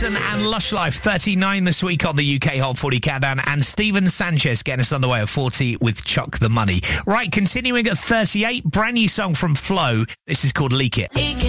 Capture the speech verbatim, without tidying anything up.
And Lush Life, thirty-nine this week on the U K Hot forty Countdown, and Steven Sanchez getting us underway at forty with Chuck the Money. Right, continuing at thirty-eight, brand new song from Flo. This is called Leak It. Leak it.